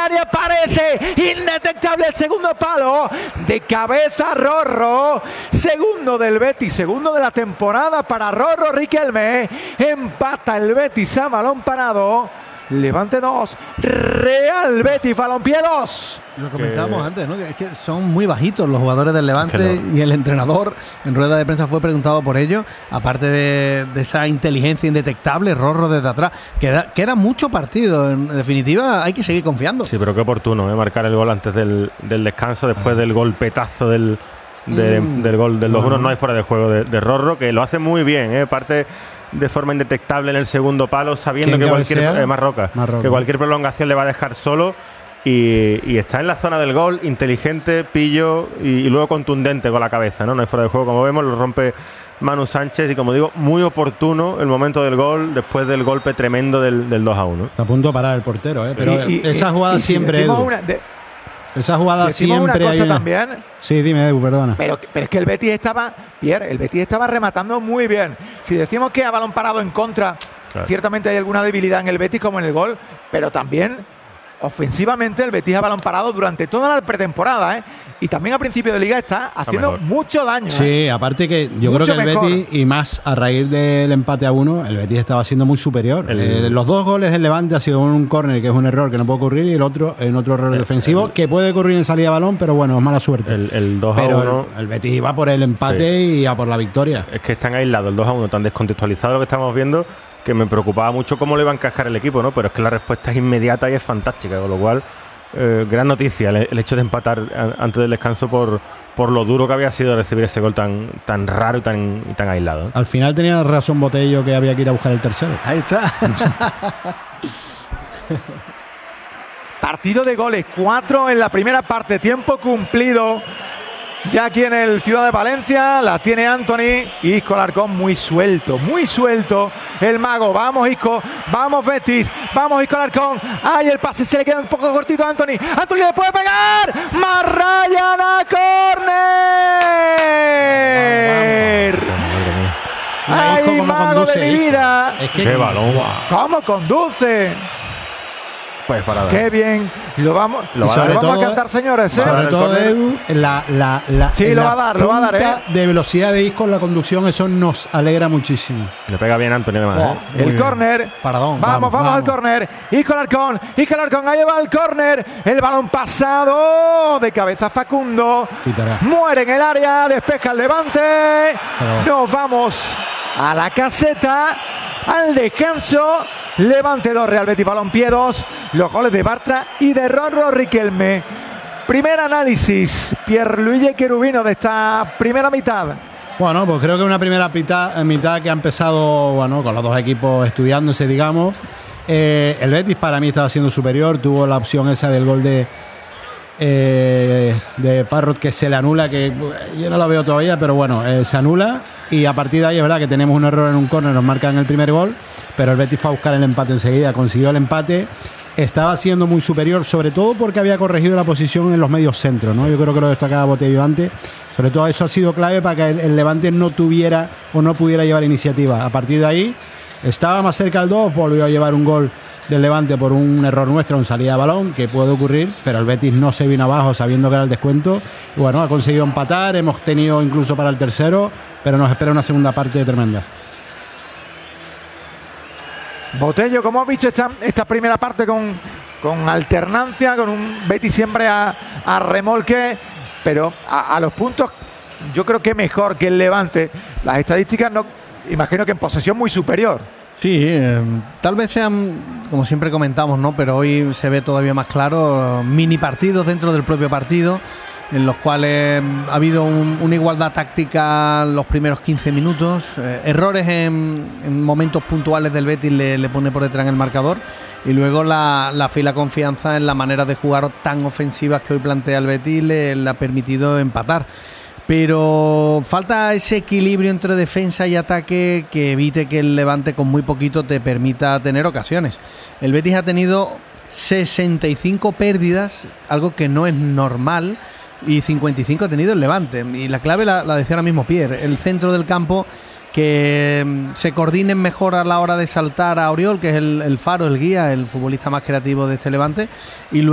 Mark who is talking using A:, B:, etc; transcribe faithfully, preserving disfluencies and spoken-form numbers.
A: área, parece indetectable el segundo palo, de cabeza Rorro, segundo del Betis, segundo de la temporada para Rorro Riquelme, empata el Betis a balón parado. Levante dos, Real Betis Balompié dos.
B: Lo comentábamos que... antes, ¿no? Que es que son muy bajitos los jugadores del Levante,
C: es que no.
B: Y el entrenador en rueda de prensa fue preguntado por ello, aparte de, de esa inteligencia indetectable, Rorro desde atrás. Queda, queda mucho partido, en definitiva hay que seguir confiando.
C: Sí, pero qué oportuno, ¿eh? Marcar el gol antes del, del descanso, después ah. del golpetazo del, de, mm. del gol del dos uno, uh-huh. No hay fuera de juego de, de Rorro, que lo hace muy bien, ¿eh? Parte de forma indetectable en el segundo palo, sabiendo que cualquier eh, Marroca, Marroca, que cualquier prolongación le va a dejar solo, y, y está en la zona del gol, inteligente, pillo y, y luego contundente con la cabeza, ¿no? No hay fuera de juego, como vemos, lo rompe Manu Sánchez, y como digo, muy oportuno el momento del gol, después del golpe tremendo del, del dos a uno.
D: Está a punto de parar el portero, ¿eh? Pero y, y, esa jugada
A: y,
D: siempre
A: si
D: Edu,
A: una de,
D: esa jugada siempre
A: una cosa
D: hay una...
A: también.
D: Sí, dime, Edu, perdona.
A: Pero, pero es que el Betis estaba, Pierre, el Betis estaba rematando muy bien. Si decimos que a balón parado en contra, claro, ciertamente hay alguna debilidad en el Betis como en el gol, pero también ofensivamente el Betis a balón parado durante toda la pretemporada, ¿eh? Y también a principio de liga está haciendo está mucho daño, ¿eh?
D: Sí, aparte que yo mucho creo que el mejor. Betis, y más a raíz del empate a uno, el Betis estaba siendo muy superior. El, eh, los dos goles del Levante ha sido un córner, que es un error que no puede ocurrir, y el otro en otro error el, defensivo el, que puede ocurrir en salida de balón, pero bueno, es mala suerte.
C: El, el dos a uno.
D: Pero el, el Betis va por el empate, sí, y a por la victoria.
C: Es que están aislados, el dos a uno, tan descontextualizado lo que estamos viendo, que me preocupaba mucho cómo le iba a encajar el equipo, ¿no? Pero es que la respuesta es inmediata y es fantástica, con lo cual, eh, gran noticia el, el hecho de empatar a, antes del descanso por, por lo duro que había sido recibir ese gol tan, tan raro y tan, y tan aislado, ¿eh?
D: Al final tenía razón Botello, que había que ir a buscar el tercero.
B: Ahí está.
A: Partido de goles, cuatro en la primera parte, tiempo cumplido. Ya aquí en el Ciudad de Valencia la tiene Anthony, Isco Alarcón muy suelto, muy suelto el mago. Vamos Isco, vamos Betis, vamos Isco Alarcón. Ay, el pase se le queda un poco cortito a Anthony. Anthony le puede pegar. Marrayan a córner. Ay, mago de mi vida.
D: Es que
C: qué balón.
A: ¿Cómo conduce?
C: Pues para
A: qué bien, lo vamos,
C: lo va
A: sobre
C: a
A: vamos
D: todo,
A: a cantar, señores, ¿eh?
D: Sobre todo, Edu, la, la, la,
A: sí, lo va a dar, lo va a dar, ¿eh?
D: De velocidad de Isco en la conducción, eso nos alegra muchísimo.
C: Le pega bien Antonio, además,
A: oh, ¿eh? El córner, vamos, vamos, vamos al córner. Isco Alarcón, Isco Alarcón, ahí va el córner, el balón pasado de cabeza Facundo, Quitará. Muere en el área, despeja el Levante. Pero... nos vamos a la caseta, al descanso. Levante dos, Real Betis Balompié dos. Los goles de Bartra y de Rorro Riquelme. Primer análisis, Pierluigi Cherubino, de esta primera mitad.
D: Bueno, pues creo que una primera mitad, mitad que ha empezado, bueno, con los dos equipos estudiándose, digamos. Eh, el Betis para mí estaba siendo superior. Tuvo la opción esa del gol de eh, de Parrot, que se le anula, que yo no la veo todavía, pero bueno, eh, se anula. Y a partir de ahí es verdad que tenemos un error en un córner, nos marcan el primer gol. Pero el Betis fue a buscar el empate enseguida, consiguió el empate, estaba siendo muy superior, sobre todo porque había corregido la posición en los medios centros, ¿no? Yo creo que lo destacaba Botello antes, sobre todo eso ha sido clave para que el, el Levante no tuviera o no pudiera llevar iniciativa. A partir de ahí estaba más cerca del dos, volvió a llevar un gol del Levante por un error nuestro en salida de balón, que puede ocurrir, pero el Betis no se vino abajo sabiendo que era el descuento, y bueno, ha conseguido empatar, hemos tenido incluso para el tercero, pero nos espera una segunda parte tremenda.
A: Botello, ¿cómo has visto esta, esta primera parte con, con alternancia, con un Betis siempre a, a remolque, pero a, a los puntos yo creo que mejor que el Levante? Las estadísticas, no, imagino que en posesión muy superior.
B: Sí, eh, tal vez sean, como siempre comentamos, ¿no? Pero hoy se ve todavía más claro, mini partidos dentro del propio partido, en los cuales ha habido un, una igualdad táctica los primeros quince minutos, eh, errores en, en momentos puntuales del Betis le, le pone por detrás en el marcador, y luego la, la fe y la confianza en la manera de jugar tan ofensivas que hoy plantea el Betis le, le ha permitido empatar. Pero falta ese equilibrio entre defensa y ataque que evite que el Levante con muy poquito te permita tener ocasiones. El Betis ha tenido sesenta y cinco pérdidas, algo que no es normal, y cincuenta y cinco ha tenido el Levante. Y la clave la, la decía ahora mismo Pierre, el centro del campo, que se coordinen mejor a la hora de saltar a Oriol, que es el, el faro, el guía, el futbolista más creativo de este Levante, y luego